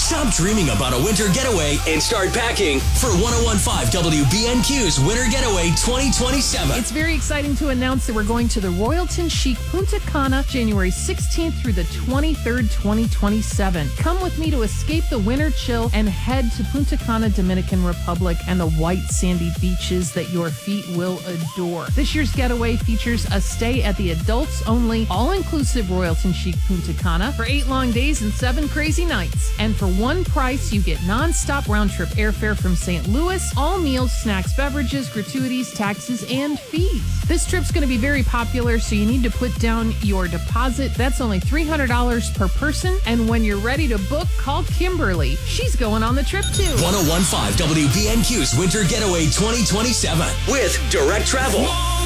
Stop dreaming about a winter getaway and start packing for 1015 WBNQ's Winter Getaway 2027. It's very exciting to announce that we're going to the Royalton Chic Punta Cana January 16th through the 23rd, 2027. Come with me to escape the winter chill and head to Punta Cana, Dominican Republic, and the white sandy beaches that your feet will adore. This year's getaway features a stay at the adults-only, all-inclusive Royalton Chic Punta Cana for 8 long days and 7 crazy nights. And for one price, you get non-stop round-trip airfare from St. Louis, all meals, snacks, beverages, gratuities, taxes, and fees. This trip's going to be very popular, so you need to put down your deposit. That's only $300 per person. And when you're ready to book, call Kimberly. She's going on the trip too. 1015 WBNQ's Winter Getaway 2027 with Direct Travel.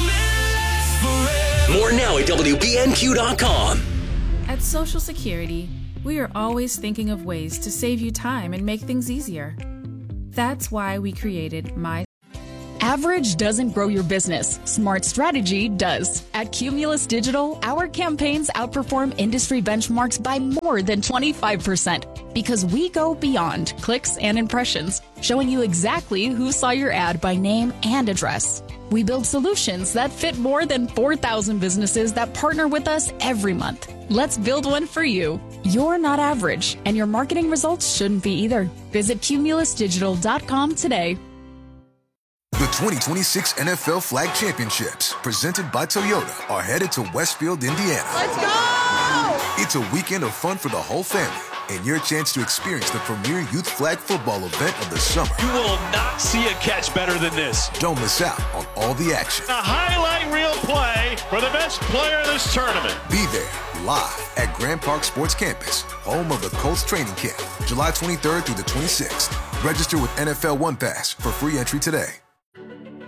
More now at WBNQ.com. At Social Security, we are always thinking of ways to save you time and make things easier. That's why we created My. Average doesn't grow your business. Smart strategy does. At Cumulus Digital, our campaigns outperform industry benchmarks by more than 25% because we go beyond clicks and impressions, showing you exactly who saw your ad by name and address. We build solutions that fit more than 4,000 businesses that partner with us every month. Let's build one for you. You're not average, and your marketing results shouldn't be either. Visit cumulusdigital.com today. The 2026 NFL Flag Championships, presented by Toyota, are headed to Westfield, Indiana. Let's go! It's a weekend of fun for the whole family and your chance to experience the premier youth flag football event of the summer. You will not see a catch better than this. Don't miss out on all the action. A highlight reel play for the best player in this tournament. Be there live at Grand Park Sports Campus, home of the Colts training camp, July 23rd through the 26th. Register with NFL One Pass for free entry today.